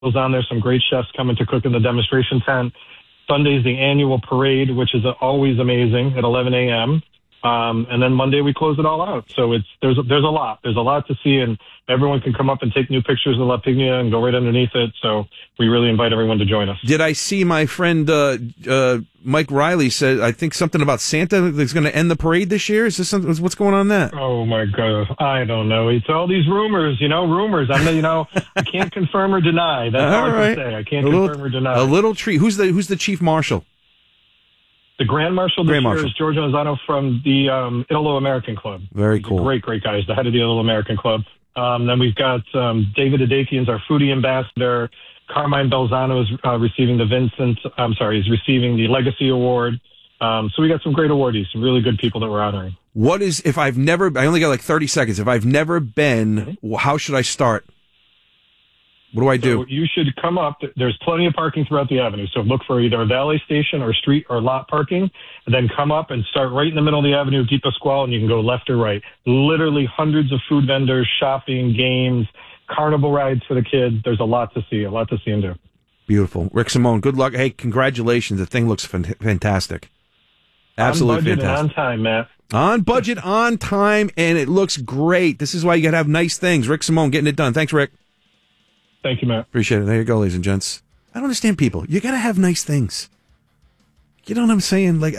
goes on there. Some great chefs coming to cook in the demonstration tent. Sunday's the annual parade, which is always amazing at 11 a.m. And then Monday we close it all out. So there's a lot. There's a lot to see, and everyone can come up and take new pictures of La Pigna and go right underneath it. So we really invite everyone to join us. Did I see my friend Mike Riley said, I think something about Santa that's going to end the parade this year? Is this something, what's going on there? Oh my God, I don't know. It's all these rumors. I can't confirm or deny. That's all I can say. I can't confirm or deny. A little treat. Who's the chief marshal? The Grand Marshal this year is George Lozano from the Italo-American Club. Very cool. Great guy. He's the head of the Italo-American Club. Then we've got David Adakian's our foodie ambassador. Carmine Belzano is receiving he's receiving the Legacy Award. So we got some great awardees, some really good people that we're honoring. I only got like 30 seconds. If I've never been, how should I start? What do I do? So you should come up. There's plenty of parking throughout the avenue. So look for either a valet station or street or lot parking, and then come up and start right in the middle of the avenue, Deep Pasquale, and you can go left or right. Literally hundreds of food vendors, shopping, games, carnival rides for the kids. There's a lot to see and do. Beautiful. Rick Simone, good luck. Hey, congratulations. The thing looks fantastic. Absolutely fantastic. On budget and on time, Matt. On budget, on time, and it looks great. This is why you got to have nice things. Rick Simone getting it done. Thanks, Rick. Thank you, Matt. Appreciate it. There you go, ladies and gents. I don't understand people. You got to have nice things. You know what I'm saying? Like,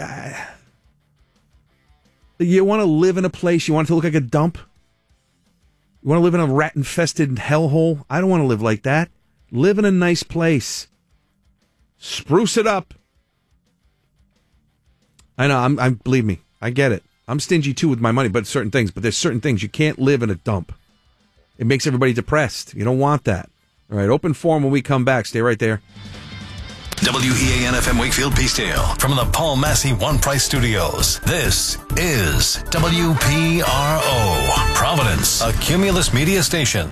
you want to live in a place, you want it to look like a dump? You want to live in a rat-infested hellhole? I don't want to live like that. Live in a nice place. Spruce it up. I know, believe me, I get it. I'm stingy, too, with my money, but there's certain things. You can't live in a dump. It makes everybody depressed. You don't want that. All right, open forum when we come back. Stay right there. WEAN FM Wakefield Peacedale from the Paul Massey One Price Studios. This is WPRO, Providence, a Cumulus media station.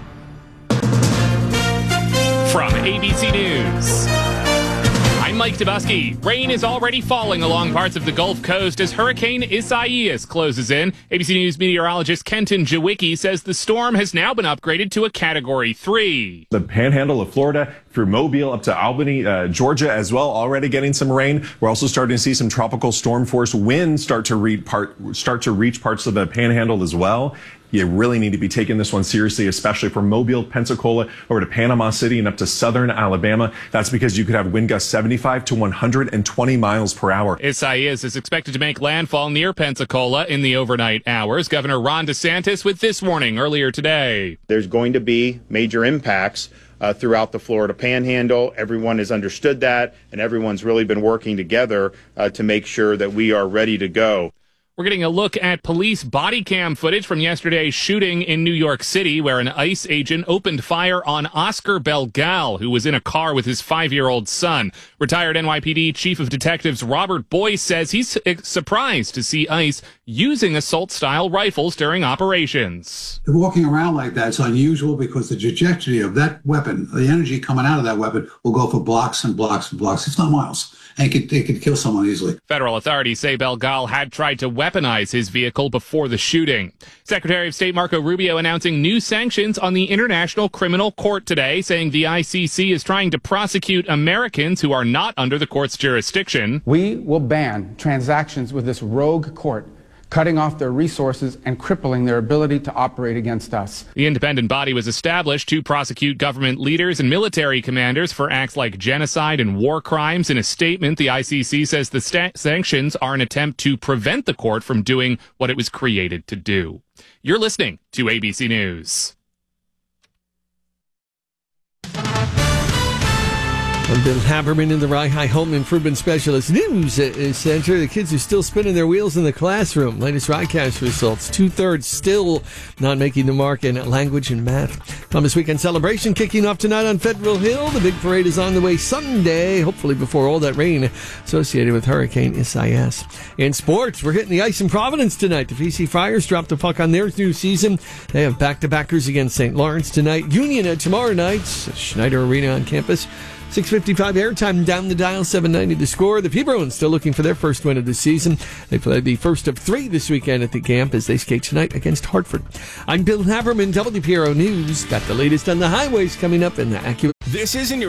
From ABC News, I'm Mike Dabusky. Rain is already falling along parts of the Gulf Coast as Hurricane Isaias closes in. ABC News meteorologist Kenton Jawicki says the storm has now been upgraded to a Category 3. The panhandle of Florida through Mobile up to Albany, Georgia as well, already getting some rain. We're also starting to see some tropical storm force winds start to reach parts of the panhandle as well. You really need to be taking this one seriously, especially from Mobile, Pensacola, over to Panama City and up to southern Alabama. That's because you could have wind gusts 75 to 120 miles per hour. Isaias is expected to make landfall near Pensacola in the overnight hours. Governor Ron DeSantis with this warning earlier today. There's going to be major impacts throughout the Florida Panhandle. Everyone has understood that, and everyone's really been working together to make sure that we are ready to go. We're getting a look at police body cam footage from yesterday's shooting in New York City, where an ICE agent opened fire on Oscar Belgal, who was in a car with his 5-year-old son. Retired NYPD Chief of Detectives Robert Boyce says he's surprised to see ICE using assault-style rifles during operations. Walking around like that is unusual because the trajectory of that weapon, the energy coming out of that weapon, will go for blocks and blocks and blocks. It's not miles. And it could kill someone easily. Federal authorities say Belgal had tried to weaponize his vehicle before the shooting. Secretary of State Marco Rubio announcing new sanctions on the International Criminal Court today, saying the ICC is trying to prosecute Americans who are not under the court's jurisdiction. We will ban transactions with this rogue court, cutting off their resources and crippling their ability to operate against us. The independent body was established to prosecute government leaders and military commanders for acts like genocide and war crimes. In a statement, the ICC says the sanctions are an attempt to prevent the court from doing what it was created to do. You're listening to ABC News. I'm Bill Haberman in the Rye High Home Improvement Specialist News Center. The kids are still spinning their wheels in the classroom. Latest RICAST results, 2/3 still not making the mark in language and math. Columbus Weekend celebration kicking off tonight on Federal Hill. The big parade is on the way Sunday, hopefully before all that rain associated with Hurricane Isaias. In sports, we're hitting the ice in Providence tonight. The VC Friars dropped the puck on their new season. They have back-to-backers against St. Lawrence tonight. Union tomorrow night, Schneider Arena on campus. 6:55 airtime down the dial, 790 to score. The P-Bruins still looking for their first win of the season. They play the first of 3 this weekend at the camp as they skate tonight against Hartford. I'm Bill Haberman, WPRO News. Got the latest on the highways coming up in the Acura. This isn't your